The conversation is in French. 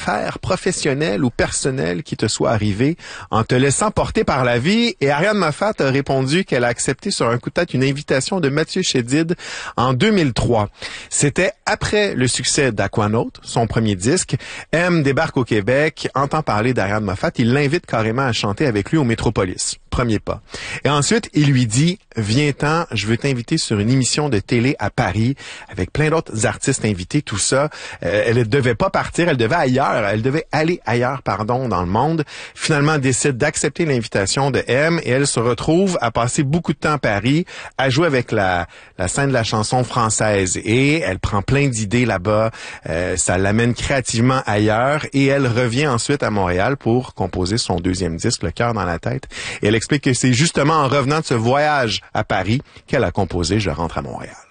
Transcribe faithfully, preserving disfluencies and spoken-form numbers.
affaire professionnelle ou personnelle qui te soit arrivée en te laissant porter par la vie? Et Ariane Moffat a répondu qu'elle a accepté sur un coup de tête une invitation de Mathieu Chédid en deux mille trois. C'était après le succès d'Aquanaut, son premier disque. M débarque au Québec, entend parler d'Ariane Moffat, il l'invite carrément à chanter avec lui au Métropolis. Premier pas. Et ensuite, il lui dit, viens-t'en, je veux t'inviter sur une émission de télé à Paris, avec plein d'autres artistes invités, tout ça. Euh, elle ne devait pas partir, elle devait ailleurs, elle devait aller ailleurs, pardon, dans le monde. Finalement, elle décide d'accepter l'invitation de M et elle se retrouve à passer beaucoup de temps à Paris, à jouer avec la, la scène de la chanson française. Et elle prend plein d'idées là-bas, euh, ça l'amène créativement ailleurs et elle revient ensuite à Montréal pour composer son deuxième disque, Le cœur dans la tête. Et elle explique que c'est justement en revenant de ce voyage à Paris qu'elle a composé Je rentre à Montréal.